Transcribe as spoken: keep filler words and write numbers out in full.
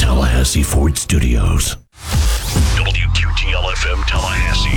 Tallahassee Ford Studios. W Q T L F M Tallahassee.